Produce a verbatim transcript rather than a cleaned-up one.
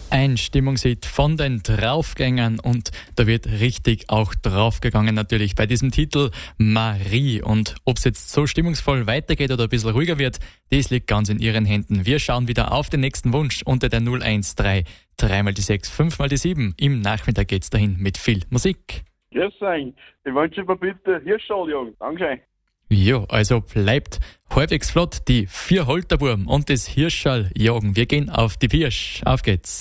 Ein Stimmungshit von den Draufgängern und da wird richtig auch draufgegangen natürlich bei diesem Titel Marie. Und ob es jetzt so stimmungsvoll weitergeht oder ein bisschen ruhiger wird, das liegt ganz in ihren Händen. Wir schauen wieder auf den nächsten Wunsch unter der null eins drei, drei mal die sechs, fünf mal die sieben. Im Nachmittag geht's dahin mit viel Musik. Grüß euch, ich wünsche mir bitte Hirschschall, Jung. Dankeschön. Ja, also bleibt halbwegs flott die vier Holterwurm und das Hirschschall jagen. Wir gehen auf die Pirsch. Auf geht's.